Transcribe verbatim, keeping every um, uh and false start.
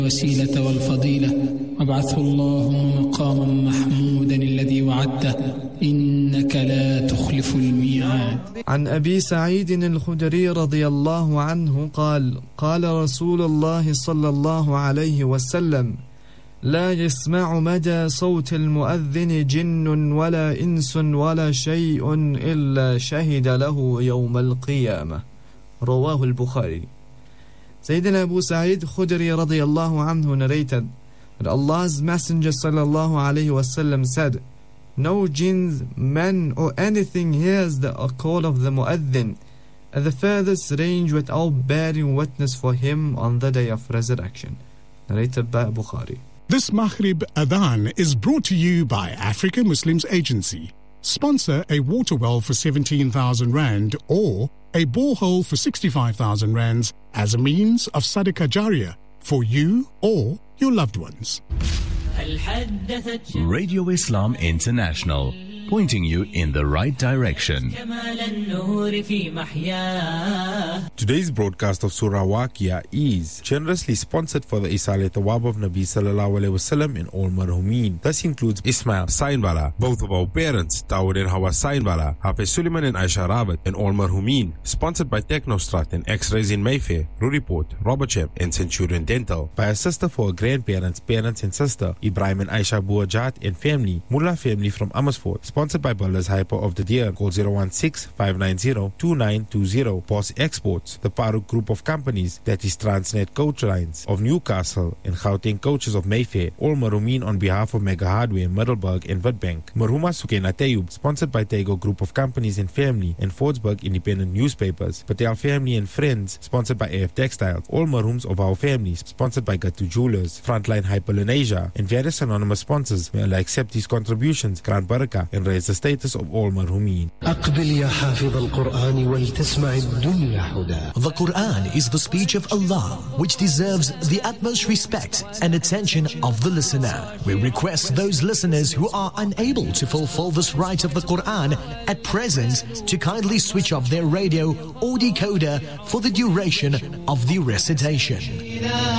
الوسيلة والفضيلة وابعثه اللهم مقاما محمودا الذي وعدته إنك لا تخلف الميعاد. عن أبي سعيد الخدري رضي الله عنه قال قال رسول الله صلى الله عليه وسلم لا يسمع مدى صوت المؤذن جن ولا إنس ولا شيء إلا شهد له يوم القيامة. رواه البخاري. Sayyidina Abu Sa'id Khudri radiyallahu anhu narrated that Allah's Messenger sallallahu alayhi wasallam said, no jinns, men or anything hears the call of the mu'adhin at the furthest range without bearing witness for him on the day of resurrection. Narrated by Bukhari. This Maghrib Adhan is brought to you by Africa Muslims Agency. Sponsor a water well for seventeen thousand rand or a borehole for sixty-five thousand rands as a means of Sadaqah Jariyah for you or your loved ones. Radio Islam International, pointing you in the right direction. Today's broadcast of Surah Waqia is generously sponsored for the Isale Tawab of Nabi Sallallahu Alaihi Wasallam in all marhumin. This includes Ismail Sainbala, both of our parents, Dawood and Hawa Sainbala, Hafiz Suleiman and Aisha Rabat, and all marhumin. Sponsored by Technostrat and X-Rays in Mayfair, Ruriport, Robertsham and Centurion Dental. By a sister for her grandparents, parents and sister, Ibrahim and Aisha Buajat and family, Mullah family from Amersfoort. Sponsored by Builders Hyper of the Deer. Call zero one six, five nine zero, two nine two zero. Boss Exports, the Farooq Group of companies, that is Transnet Coach Lines of Newcastle and Gauteng Coaches of Mayfair. All Marumin on behalf of Mega Hardware, Middelburg and Witbank. Marhuma Sukena Tayub, sponsored by Tego Group of companies and family and Fordsburg Independent Newspapers. Patel Family and Friends, sponsored by A F Textiles. All Marhums of our families, sponsored by Gatu Jewelers, Frontline Hyperlenasia, and various anonymous sponsors. May Allah accept these contributions, grant barakah, and raise the status of all marhumin. The Quran is the speech of Allah, which deserves the utmost respect and attention of the listener. We request those listeners who are unable to fulfill this right of the Quran at present to kindly switch off their radio or decoder for the duration of the recitation.